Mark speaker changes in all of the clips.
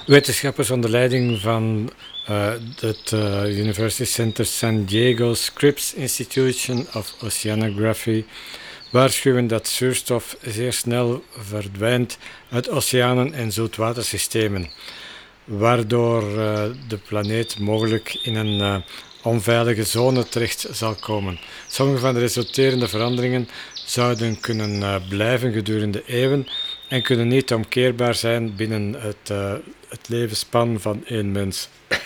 Speaker 1: Wetenschappers onder leiding van het University Center San Diego Scripps Institution of Oceanography waarschuwen dat zuurstof zeer snel verdwijnt uit oceanen en zoetwatersystemen, waardoor de planeet mogelijk in een onveilige zone terecht zal komen. Sommige van de resulterende veranderingen zouden kunnen blijven gedurende eeuwen en kunnen niet omkeerbaar zijn binnen het levensspan van één mens.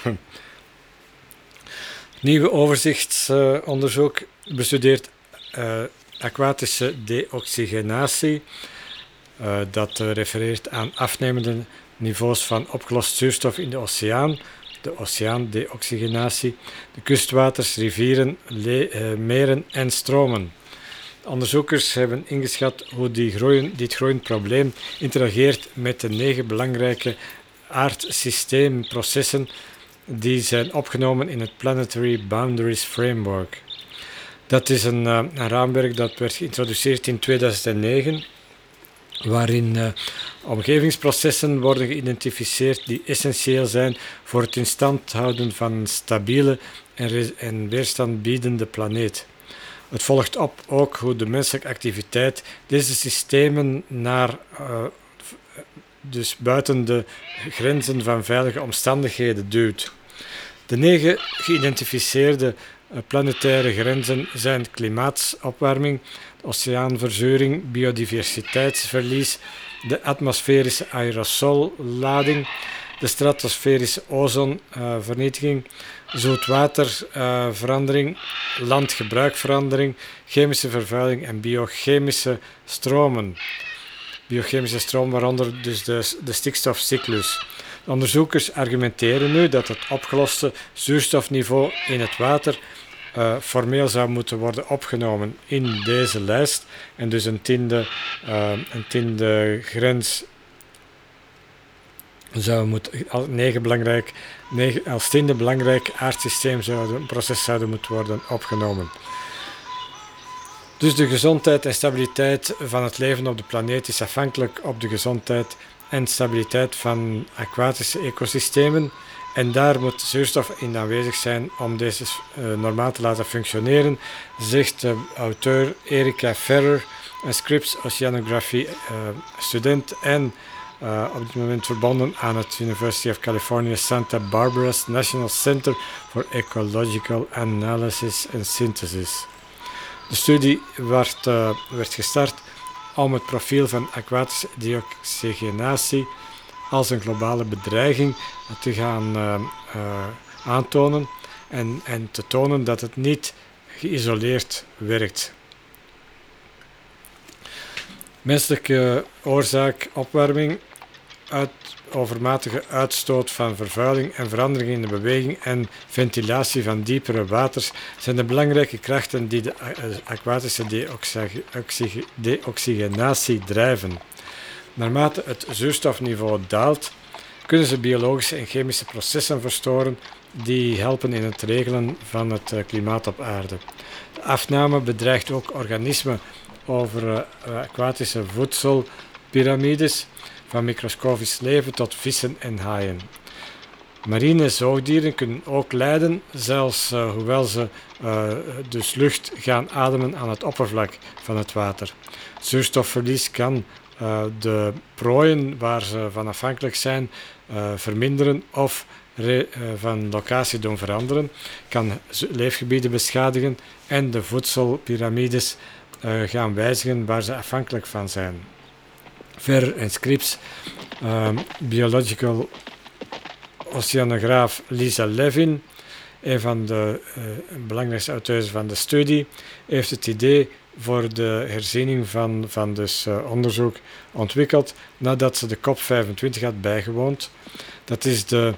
Speaker 1: Nieuwe overzichtsonderzoek bestudeert aquatische deoxygenatie. Dat refereert aan afnemende niveaus van opgelost zuurstof in de oceaan, de oceaandeoxygenatie, de kustwaters, rivieren, meren en stromen. Onderzoekers hebben ingeschat hoe dit groeiend probleem interageert met de 9 belangrijke aardsysteemprocessen die zijn opgenomen in het Planetary Boundaries Framework. Dat is een raamwerk dat werd geïntroduceerd in 2009, waarin omgevingsprocessen worden geïdentificeerd die essentieel zijn voor het in stand houden van een stabiele en weerstand biedende planeet. Het volgt op ook hoe de menselijke activiteit deze systemen dus buiten de grenzen van veilige omstandigheden duwt. De 9 geïdentificeerde planetaire grenzen zijn klimaatopwarming, oceaanverzuring, biodiversiteitsverlies, de atmosferische aerosollading, de stratosferische ozonvernietiging, zoetwaterverandering, landgebruikverandering, chemische vervuiling en biochemische stromen. Biochemische stroom, waaronder dus de stikstofcyclus. De onderzoekers argumenteren nu dat het opgeloste zuurstofniveau in het water formeel zou moeten worden opgenomen in deze lijst en dus een tiende grens zou moeten, als tiende belangrijk aardsysteem proces zouden moeten worden opgenomen. Dus de gezondheid en stabiliteit van het leven op de planeet is afhankelijk op de gezondheid en stabiliteit van aquatische ecosystemen en daar moet zuurstof in aanwezig zijn om deze normaal te laten functioneren, zegt de auteur Erika Ferrer, een Scripps Oceanography student en op dit moment verbonden aan het University of California Santa Barbara's National Center for Ecological Analysis and Synthesis. De studie werd gestart om het profiel van aquatische deoxygenatie als een globale bedreiging te gaan aantonen en te tonen dat het niet geïsoleerd werkt. Menselijke oorzaak opwarming, overmatige uitstoot van vervuiling en verandering in de beweging en ventilatie van diepere waters zijn de belangrijke krachten die de aquatische deoxygenatie drijven. Naarmate het zuurstofniveau daalt, kunnen ze biologische en chemische processen verstoren die helpen in het regelen van het klimaat op aarde. De afname bedreigt ook organismen over aquatische voedselpyramides, van microscopisch leven tot vissen en haaien. Marine zoogdieren kunnen ook lijden, zelfs hoewel ze dus lucht gaan ademen aan het oppervlak van het water. Zuurstofverlies kan de prooien waar ze van afhankelijk zijn verminderen of van locatie doen veranderen, kan leefgebieden beschadigen en de voedselpyramides gaan wijzigen waar ze afhankelijk van zijn. Ferrer en Scripps, biological oceanograaf Lisa Levin, een van de belangrijkste auteurs van de studie, heeft het idee voor de herziening van dus onderzoek ontwikkeld nadat ze de COP25 had bijgewoond. Dat is de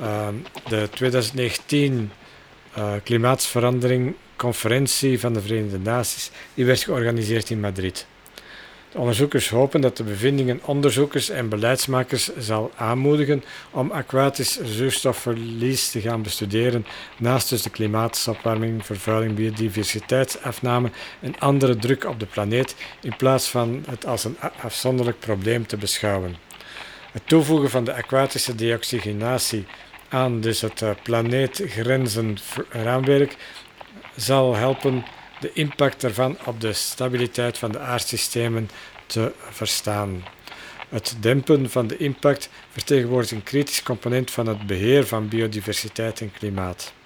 Speaker 1: 2019 klimaatsverandering conferentie van de Verenigde Naties, die werd georganiseerd in Madrid. De onderzoekers hopen dat de bevindingen onderzoekers en beleidsmakers zal aanmoedigen om aquatisch zuurstofverlies te gaan bestuderen, naast dus de klimaatopwarming, vervuiling, biodiversiteitsafname en andere druk op de planeet, in plaats van het als een afzonderlijk probleem te beschouwen. Het toevoegen van de aquatische deoxygenatie aan dus het planeetgrenzenraamwerk zal helpen de impact ervan op de stabiliteit van de aardsystemen te verstaan. Het dempen van de impact vertegenwoordigt een kritisch component van het beheer van biodiversiteit en klimaat.